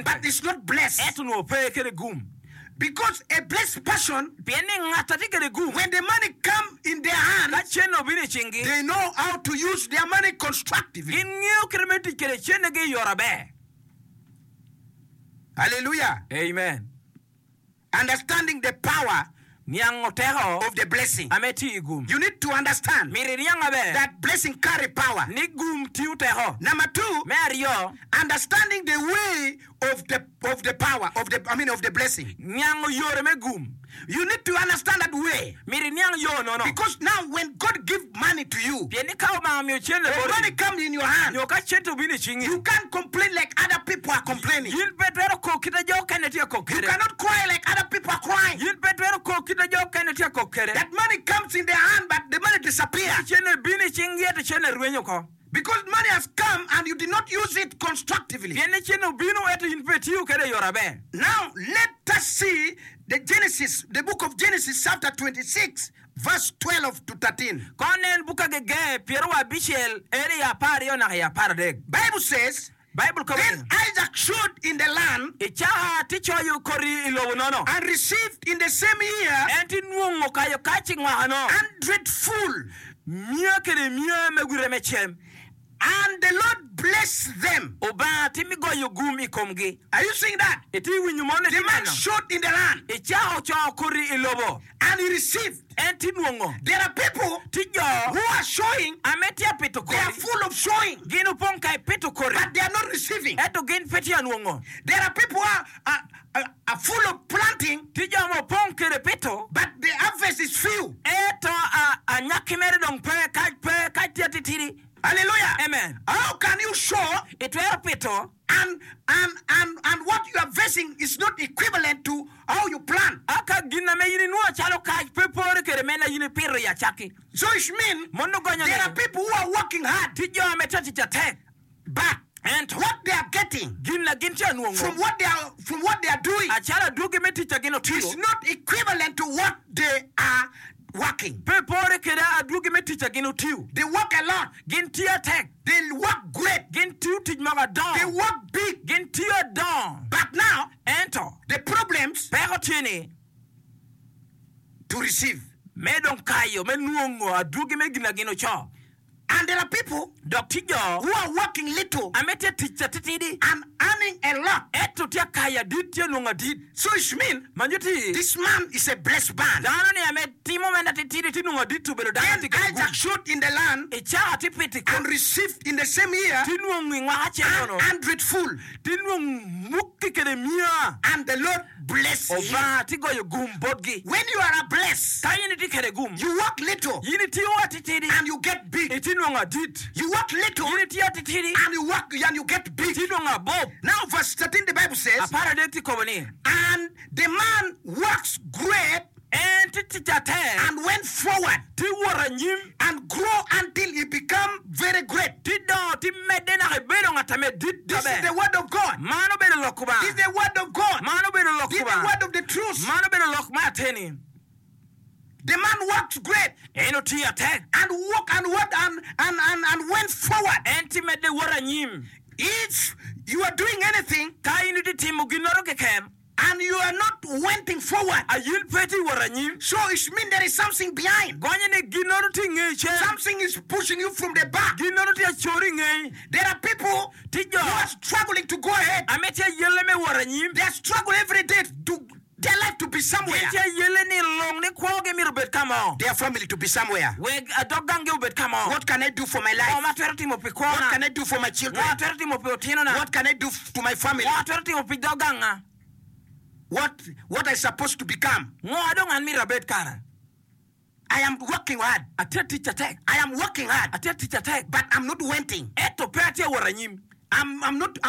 but it's not blessed. eto no pe kere gum Because a blessed person, pieni ngata ti kere gum when the money come in their hand, ka cheno bini chingi they know how to use their money constructively. ginyo kere meti kere chene ge yorabe. Hallelujah. Amen. Understanding the power Niang teho of the blessing. ameti gum You need to understand miri niang abe that blessing carry power. ni gum tiu teho Number two, merio understanding the way of the power of the blessing. niang yore me gum You need to understand that way. miri niang yo no Because now when God give money to you, pieni kao ma mi chene the money bori comes in your hand. yo ka cheto bini chingi You can't complain like other people are complaining. yin petero ko kita jo kaneti ko You kere cannot cry like other people are crying. yin petero ko kita jo kaneti ko kere That money comes in their hand, but the money disappears. chene bini chingi eto chene ruenyo ko Because money has come and you did not use it constructively. pieni chene bino eto yin petiu kere yorabe. Now, let us see the book of Genesis, chapter 26, verse 12 to 13. Konen buka gege Piero Abishel ere ya par yo na ya par de. Bible says, Bible ko then Isaac showed in the land icha ticho yu kori ilo nono. and received in the same year Enti nuongo kayo kachi ngwano. 100-fold. Mia kere mia megure mechem. And the Lord blessed them. Oba timi go yu gumi komgi. Are you seeing that? Iti winyumone The man timano. showed in the land Icha ocho kori ilobo. and he received. Enti nuongo. There are people Tijo who are showing, ametia pitu they are kori. full of showing, Ginu pong kai pitu kori. but they are not receiving. Eto gin peti anuongo. There are people who are full of planting, Tijo mo pong kere pitu. but the harvest is few. Eto a nyakimere dong pe kai titiri. Hallelujah. Amen. How can you show Itwero pito and what you are facing is not equivalent to how you plan? aka gina me yini nuo chalo ka pepore kere mena yini piro ya chaki. So it means Mondo gonya there are people who are working hard, tijo ametati chate. but And what they are getting gina gincha nuongo. from what they are doing Achala dugi meti chagino is tiro. not equivalent to what they are working. Pepore kere adugi meti chagino tiro. They work a lot. Gin tia tek. They work great. Gin tiu tij maga They don. work big. Gin tia don. But now Ento. the problems Pero tini. to receive. Medon kayo me nuongo adugi me gina gino cho. And there are people Dok tijo. who are working little Amete ticha titidi. and earning a lot. Eto tia kaya dit tia nunga dit. So it means Manjuti. this man is a blessed man. Dano ni ame timo menda titiri tinu ngadi tu belo dano Then tikari Isaac showed in the land Icha tipiti ko and received in the same year tinu ngwa hache nono 100-fold. tinu mukki kere mia And the Lord blessed him. oba tigo yo gum bodgi When you are a blessed, kayini tikere gum you work little yini tiwa titiri and you get big. itinu ngadit You work little yini tia titiri and you work and you get big. tinu ngabob Now verse 13 the Bible says, apara dekti kobani and the man works great en titicha te and went forward tiwara nyim and grow until he become very great. tido timede na hebero ngatame dit This is the tabe word of God. mano belo lokuba This is the word of God. mano belo This is the lokuba word of the truth. mano belo lokma teni The man works great eno tia te and walk and went forward. enti mede wara nyim If you are doing anything kaini di timu ginoro kekem and you are not wending forward, ayun peti wara nyim so it means there is something behind. gonye ne ginoro ti ngeche Something is pushing you from the back. ginoro ti achori nge There are people tijo who are struggling to go ahead. ametia yele me wara nyim They are struggling every day to their life to be somewhere. ametia yele ni long ne kwoge mi robet kama Their family to be somewhere. we adogange ubet kama What can I do for my o life? matero timo What pikona can I do for my children? matero timo pe otino na What can I do to my family? matero timo pe doganga What I supposed to become? ngo adongan mi robet kara I am working hard. atia ticha tek I am working hard, atia ticha tek but I'm not wending. eto pete wara nyim I'm not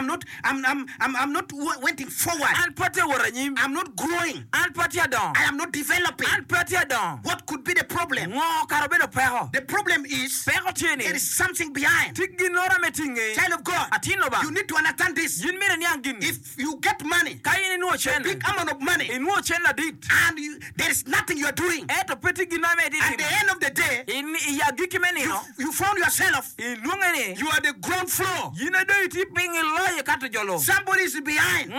wending forward. an pete wara nyim I'm not growing. an pete don I am not developing. an pete don What could be the problem? ngo karobedo peho The problem is peho tieni there is something behind. tiginora metinge Child of God, atino ba you need to understand this. yin mire nyangin If you get money, kayini nuo chen big amount of money, inuo chen na dit and there is nothing you are doing, eto pete giname at the dit end of the day, in ya gikimeni no you found yourself, ilungeni you are the ground floor. yine do iti pingi loye kato jolo Somebody is behind.